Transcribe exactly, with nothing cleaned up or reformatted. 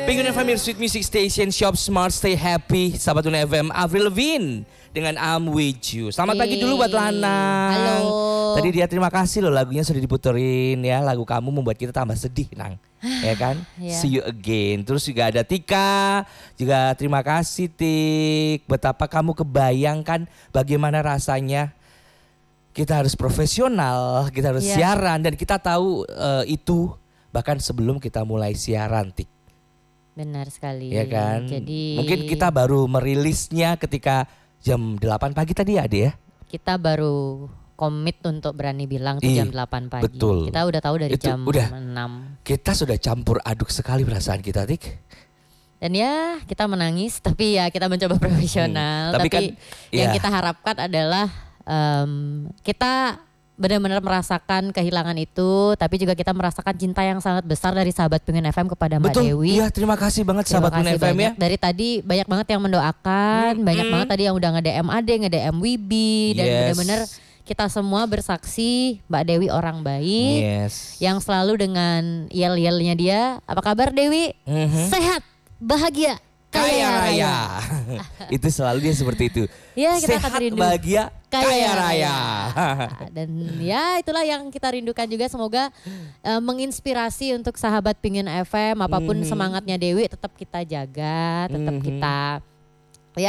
Pengen F M Sweet Music Station, Shop Smart, Stay Happy. Sahabat Tuna F M, Avril Lavigne dengan I'm With You. Selamat pagi dulu buat Lanang. Halo. Tadi dia terima kasih loh, lagunya sudah diputerin ya. Lagu kamu membuat kita tambah sedih, Nang. Ya kan? Yeah. See you again. Terus juga ada Tika. Juga terima kasih Tik. Betapa kamu kebayangkan bagaimana rasanya kita harus profesional, kita harus Yeah. siaran, dan kita tahu uh, itu bahkan sebelum kita mulai siaran, Tik. Benar sekali. Ya kan? Jadi mungkin kita baru merilisnya ketika jam delapan pagi tadi ada ya. Kita baru komit untuk berani bilang tuh Ih, jam delapan pagi. betul. Kita udah tahu dari Itu jam udah. enam. Kita sudah campur aduk sekali perasaan kita, Tik. Dan ya kita menangis, tapi ya kita mencoba profesional. Hmm, tapi tapi kan, yang ya. kita harapkan adalah um, kita benar-benar merasakan kehilangan itu, tapi juga kita merasakan cinta yang sangat besar dari sahabat Pengen F M kepada Mbak Betul. Dewi. Iya, terima kasih banget Terima sahabat Pengen kasih F M ya. banyak. Dari tadi banyak banget yang mendoakan, Hmm, banyak hmm. banget tadi yang udah nge-D M Ade, nge-D M Wibi, dan Yes. benar-benar kita semua bersaksi Mbak Dewi orang baik Yes. yang selalu dengan yel-yelnya dia. Apa kabar Dewi? Mhm. Sehat, bahagia, Kaya raya. Itu selalu dia seperti itu. Ya, kita akan Sehat, rindu. bahagia, Kaya kaya raya. Dan ya itulah yang kita rindukan juga, semoga uh, menginspirasi untuk sahabat Pingin F M. Apapun Mhm. semangatnya Dewi tetap kita jaga, tetap Mhm. kita